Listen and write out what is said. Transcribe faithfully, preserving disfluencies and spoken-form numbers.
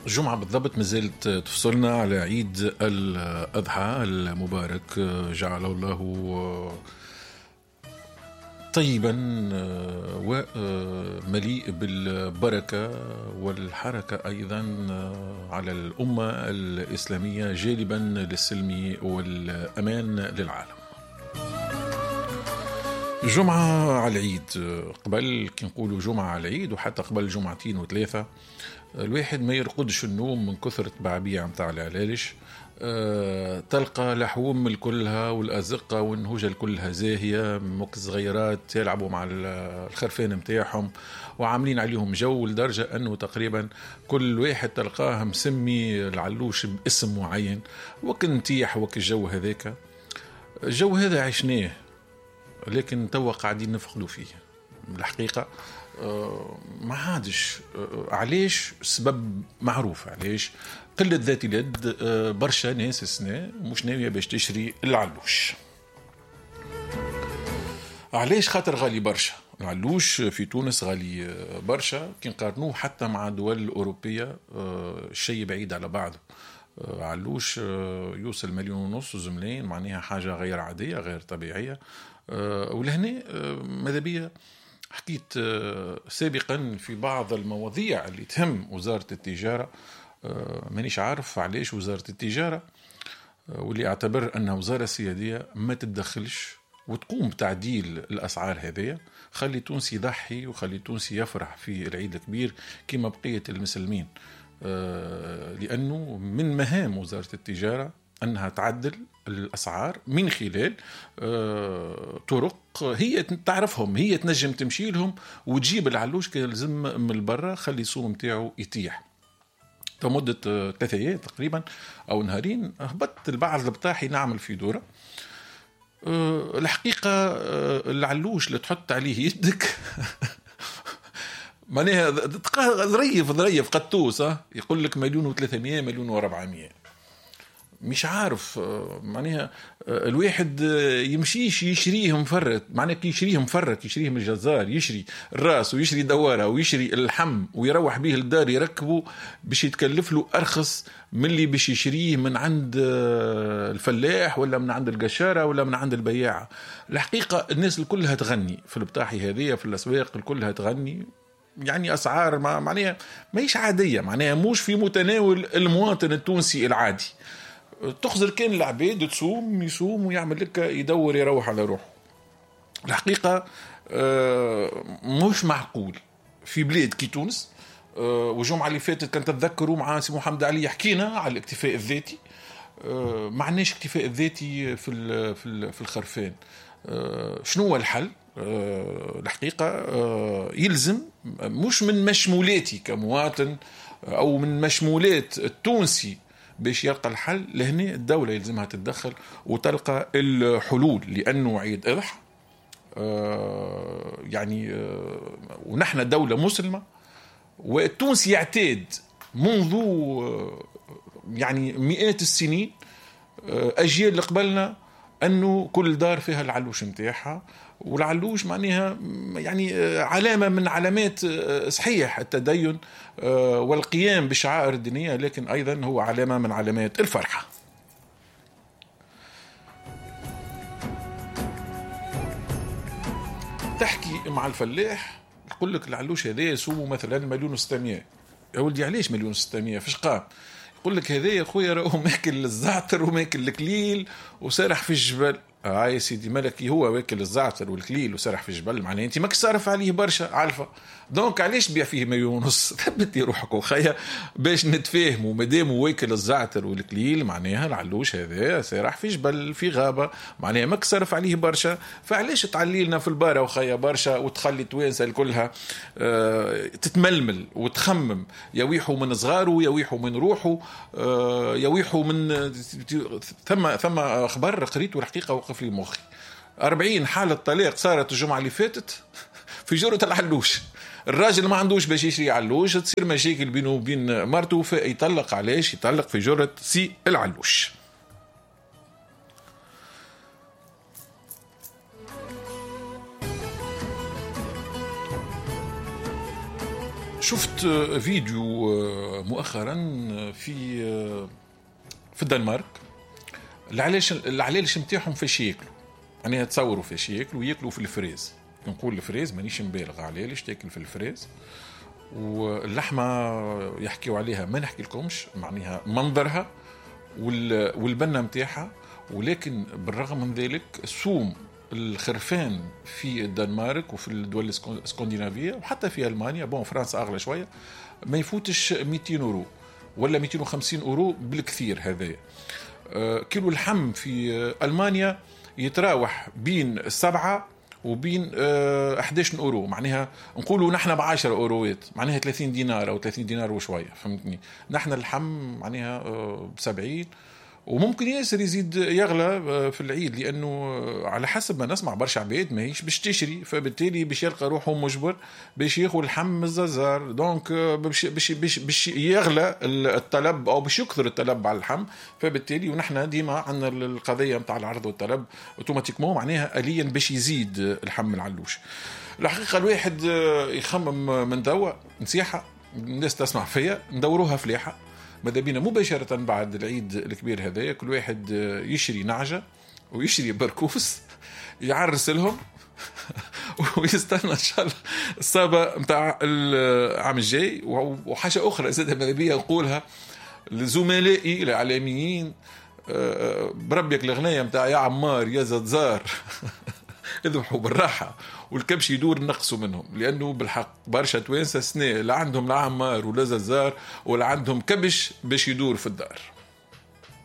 الجمعة بالضبط مازالت تفصلنا على عيد الأضحى المبارك، جعله الله طيبا ومليء بالبركة والحركة أيضا على الأمة الإسلامية، جالبا للسلم والأمان للعالم. جمعة على العيد، قبل كي نقولوا جمعة على العيد وحتى قبل جمعتين وثلاثة الواحد ما يرقدش النوم من كثرة بعبيع متاع العلالش. أه تلقى لحوم الكلها والأزقة والنهوجة الكلها زاهية، موك صغيرات يلعبوا مع الخرفان متاعهم وعاملين عليهم جو، لدرجة أنه تقريبا كل واحد تلقاه مسمي العلوش باسم معين، وكنتيح وك الجو هذاك. الجو هذا عشناه لكن توا قاعدين نفقدوا فيه الحقيقة. أه ما عادش. أه علاش؟ سبب معروف علاش، قلة ذات اليد. أه برشا ناس السنة مش ناوية باش تشري العلوش. علاش؟ خاطر غالي برشا. العلوش في تونس غالي برشا كي نقارنوه حتى مع دول الأوروبية. أه الشيء بعيد على بعضه. أه علوش أه يوصل مليون ونص وزملين، معناها حاجة غير عادية غير طبيعية. أه ولهنا أه ماذا بيا حكيت أه سابقا في بعض المواضيع اللي تهم وزارة التجارة. أه مانيش عارف علاش وزارة التجارة أه واللي اعتبر أنها وزارة سيادية ما تتدخلش وتقوم بتعديل الأسعار هذه. خلي تونسي يضحي وخلي تونسي يفرح في العيد الكبير كما بقية المسلمين. أه لأنه من مهام وزارة التجارة أنها تعدل الأسعار من خلال أه طرق هي تعرفهم، هي تنجم تمشي لهم وتجيب العلوش كيلزم من البرة، خلي السوق متاعه يتيح. فمدة ثلاثة أيام تقريبا أو نهارين هبطت البعض البطاحي نعمل في دورة. أه الحقيقة أه العلوش اللي تحط عليه يدك معناها ظريف ظريف قطوس، يقول لك مليون وثلاثمية مليون وربعمية. مش عارف معناها الواحد يمشيش يشريه مفرط، معناها كي يشريه مفرط يشريه من الجزار، يشري الراس ويشري دواره ويشري اللحم ويروح به الدار يركبه باش يتكلف له أرخص من اللي باش يشريه من عند الفلاح ولا من عند القشارة ولا من عند البياعة. الحقيقة الناس الكلها تغني في البطاحي هذه في الأسواق، الكلها تغني يعني أسعار ما معناها ما هيش عادية، معناها مش في متناول المواطن التونسي العادي. تخزر كان العباد تصوم يصوم ويعمل لك يدور يروح على روحه. الحقيقة مش معقول في بلاد كي تونس. والجمعة اللي فاتت كنت تذكروا مع سي محمد علي حكينا على الاكتفاء الذاتي. معناش اكتفاء الذاتي في في الخرفان. شنو هو الحل؟ الحقيقة يلزم مش من مشمولاتي كمواطن أو من مشمولات التونسي باش يلقى الحل، لهنا الدولة يلزمها تتدخل وتلقى الحلول، لأنه عيد أضحى. آه يعني آه ونحن دولة مسلمة، والتونسي يعتاد منذ آه يعني مئات السنين آه أجيال اللي قبلنا أنه كل دار فيها العلوش متاعها، والعلوش معناها يعني علامة من علامات صحيح التدين والقيام بالشعائر الدينية، لكن أيضا هو علامة من علامات الفرحة. تحكي مع الفلاح يقول لك العلوش هذا يسومه مثلا مليون وستمية. يا ولدي علاش مليون وستمية؟ فاش قام؟ يقول لك هذا يا خويا راهو ماكل الزعتر وماكل الكليل وسارح في الجبل. اه يا سيدي ملكي هو واكل الزعتر والكليل وسرح في الجبل، معناه انت ماك صارف عليه برشا عالفه، دونك علاش تبيع فيه مليون ونص؟ ثبتي روحك وخيا باش نتفاهموا. مادام واكل الزعتر والكليل معناها العلوش هذا سارح في جبل في غابه، معناها ماك صارف عليه برشا، فعلاش تعلي لنا في البارة وخيا برشا وتخلي توانسه كلها آه تتململ وتخمم، يويحوا من صغاره يويحوا من روحه آه يويحوا من ثم ثم اخبار قريته الحقيقه وقف لي مخي. أربعين حالة طلاق صارت الجمعة اللي فاتت في جرة العلوش. الراجل ما عندوش باش يشري علوش، تصير مشاكل بينه وبين مرته فيطلق. علاش يطلق؟ في جرة سي العلوش. شفت فيديو مؤخرا في في الدنمارك، العلاش العلاش نتاعهم فاش ياكلوا، يعني تصوروا فاش ياكلوا وياكلوا في الفريز. نقول الفريز مانيش مبالغ عليه، ليش تاكل في الفريز. واللحمه يحكيوا عليها ما نحكي لكمش، معناها منظرها والبنه نتاعها. ولكن بالرغم من ذلك سوم الخرفان في الدنمارك وفي الدول الاسكندنافيه وحتى في المانيا، بون فرنسا اغلى شويه، ما يفوتش مئتين اورو ولا مئتين وخمسين اورو بالكثير. هذا كيلو اللحم في المانيا يتراوح بين سبعة وبين أحد عشر اورو، معناها نقولوا نحن بعشرة اوروات، معناها ثلاثين دينار او ثلاثين دينار وشويه، فهمتني. نحن اللحم معناها بسبعين، وممكن ياسر يزيد يغلى في العيد، لانه على حسب ما نسمع برشا عباد ماهيش باش تشري، فبالتالي باش يلقى روحه مجبر باش ياخذ اللحم من الززار. دونك باش باش باش, باش يغلى الطلب او باش يكثر الطلب على اللحم، فبالتالي ونحن ديما عندنا القضيه نتاع العرض والطلب اوتوماتيكمون، معناها اليا باش يزيد اللحم العلوش. الحقيقه الواحد يخمم من توا نصيحه الناس تسمع فيها، ندوروها فلاحه. ماذا بينا مباشرة بعد العيد الكبير هذايا كل واحد يشري نعجة ويشري بركوس يعرس لهم ويستنى إن شاء الله الصابة متاع العام الجاي. وحاجة أخرى زادة ماذا بيا نقولها لزملائي الإعلاميين، بربيك الغنية متاع يا عمار يا زدزار اذبحوا بالراحة والكبش يدور نقصوا منهم، لأنه بالحق برشا توانسة سنة لا عندهم لا عمار ولا ززار ولا عندهم كبش باش يدور في الدار.